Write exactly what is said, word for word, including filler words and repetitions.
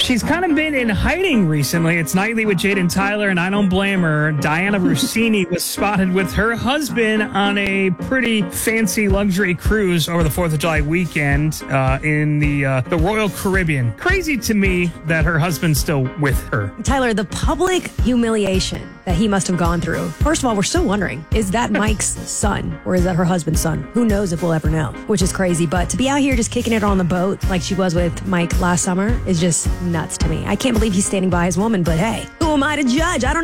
She's kind of been in hiding recently. It's Nightly with Jade and Tyler, and I don't blame her. Diana Rossini was spotted with her husband on a pretty fancy luxury cruise over the fourth of July weekend uh, in the uh, the Royal Caribbean. Crazy to me that her husband's still with her. Tyler, the public humiliation that he must have gone through. First of all, we're still wondering, is that Mike's son or is that her husband's son? Who knows if we'll ever know, which is crazy. But to be out here just kicking it on the boat like she was with Mike last summer is just nuts to me. I can't believe he's standing by his woman, but hey, who am I to judge? I don't